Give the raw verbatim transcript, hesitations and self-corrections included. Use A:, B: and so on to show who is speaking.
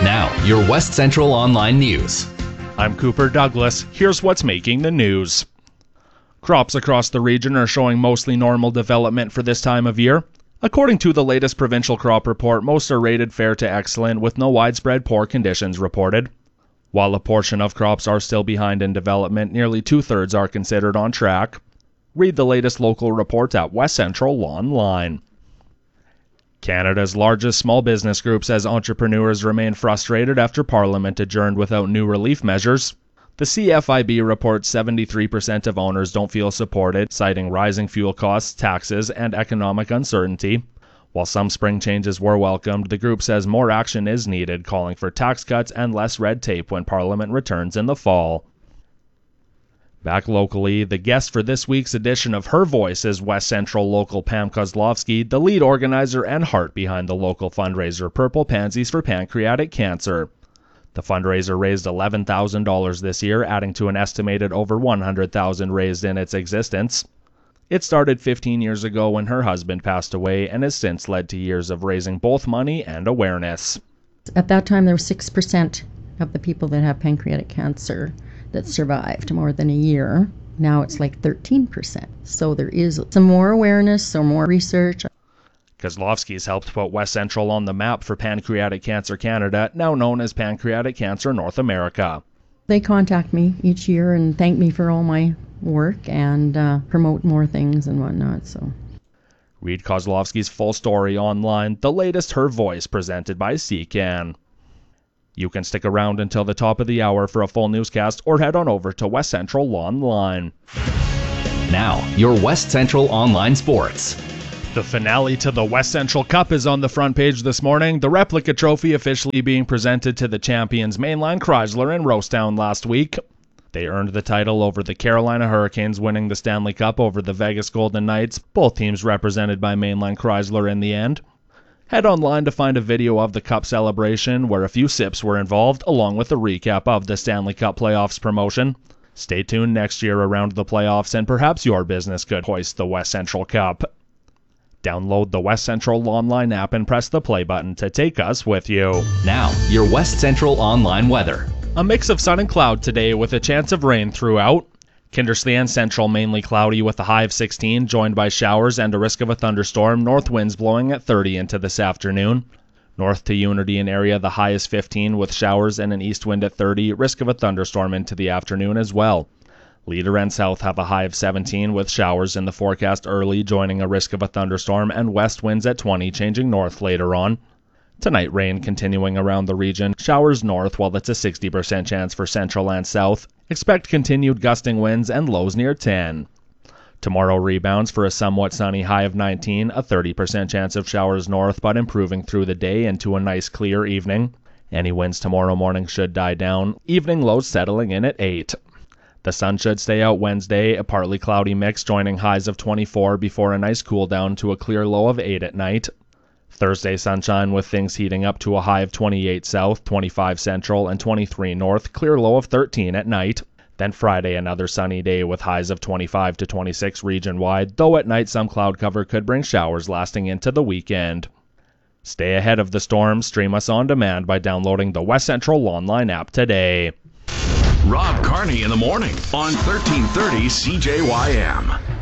A: Now, your West Central Online News.
B: I'm Cooper Douglas. Here's what's making the news. Crops across the region are showing mostly normal development for this time of year. According to the latest provincial crop report, most are rated fair to excellent, with no widespread poor conditions reported. While a portion of crops are still behind in development, nearly two-thirds are considered on track. Read the latest local report at West Central Online. Canada's largest small business group says entrepreneurs remain frustrated after Parliament adjourned without new relief measures. The C F I B reports seventy-three percent of owners don't feel supported, citing rising fuel costs, taxes, and economic uncertainty. While some spring changes were welcomed, the group says more action is needed, calling for tax cuts and less red tape when Parliament returns in the fall. Back locally, the guest for this week's edition of Her Voice is West Central local Pam Kozlovsky, the lead organizer and heart behind the local fundraiser Purple Pansies for Pancreatic Cancer. The fundraiser raised eleven thousand dollars this year, adding to an estimated over one hundred thousand dollars raised in its existence. It started fifteen years ago when her husband passed away and has since led to years of raising both money and awareness.
C: At that time, there were six percent of the people that have pancreatic cancer that survived more than a year. Now it's like thirteen percent. So there is some more awareness, some more research.
B: Kozlovsky's helped put West Central on the map for Pancreatic Cancer Canada, now known as Pancreatic Cancer North America.
C: They contact me each year and thank me for all my work and uh, promote more things and whatnot. So,
B: read Kozlovsky's full story online, the latest Her Voice presented by C C A N. You can stick around until the top of the hour for a full newscast or head on over to West Central Online.
A: Now, your West Central Online Sports.
B: The finale to the West Central Cup is on the front page this morning, the replica trophy officially being presented to the champions Mainline Chrysler in Rosestown last week. They earned the title over the Carolina Hurricanes, winning the Stanley Cup over the Vegas Golden Knights, both teams represented by Mainline Chrysler in the end. Head online to find a video of the Cup celebration where a few sips were involved, along with a recap of the Stanley Cup playoffs promotion. Stay tuned next year around the playoffs and perhaps your business could hoist the West Central Cup. Download the West Central Online app and press the play button to take us with you.
A: Now, your West Central Online weather.
B: A mix of sun and cloud today with a chance of rain throughout. Kindersley and Central mainly cloudy with a high of sixteen, joined by showers and a risk of a thunderstorm. North winds blowing at thirty into this afternoon. North to Unity and area, the high is fifteen with showers and an east wind at thirty, risk of a thunderstorm into the afternoon as well. Leader and South have a high of seventeen with showers in the forecast early, joining a risk of a thunderstorm, and west winds at twenty, changing north later on. Tonight, rain continuing around the region. Showers north, while it's a sixty percent chance for Central and South. Expect continued gusting winds and lows near ten. Tomorrow rebounds for a somewhat sunny high of nineteen, a thirty percent chance of showers north, but improving through the day into a nice clear evening. Any winds tomorrow morning should die down. Evening lows settling in at eight. The sun should stay out Wednesday, a partly cloudy mix joining highs of twenty-four before a nice cool down to a clear low of eight at night. Thursday sunshine with things heating up to a high of twenty-eight south, twenty-five central, and twenty-three north, clear low of thirteen at night. Then Friday another sunny day with highs of twenty-five to twenty-six region-wide, though at night some cloud cover could bring showers lasting into the weekend. Stay ahead of the storm, stream us on demand by downloading the West Central Online app today.
D: Rob Carney in the morning on thirteen thirty C J Y M.